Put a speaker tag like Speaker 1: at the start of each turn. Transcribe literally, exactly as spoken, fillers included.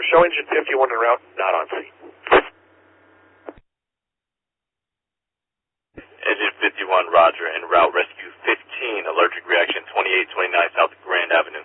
Speaker 1: show engine fifty-one en route, not on scene.
Speaker 2: Engine fifty-one, roger, en route, rescue fifteen, allergic reaction twenty-eight twenty-nine South Grand Avenue.